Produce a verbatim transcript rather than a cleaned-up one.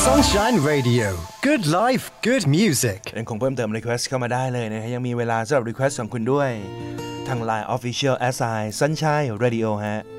Sunshine Radio Good Life Good Music ยังคงเพิ่มเติม request เข้ามาได้เลยนะฮะยังมีเวลาสำหรับ request ของคุณด้วยทาง ไลน์ Official แอท ไซน์ Sunshine Radio ฮะ